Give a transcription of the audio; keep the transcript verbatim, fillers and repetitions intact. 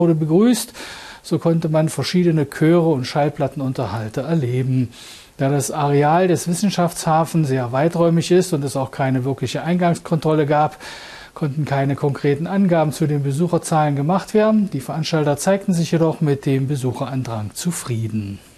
wurde begrüßt. So konnte man verschiedene Chöre und Schallplattenunterhalte erleben. Da das Areal des Wissenschaftshafens sehr weiträumig ist und es auch keine wirkliche Eingangskontrolle gab, konnten keine konkreten Angaben zu den Besucherzahlen gemacht werden. Die Veranstalter zeigten sich jedoch mit dem Besucherandrang zufrieden.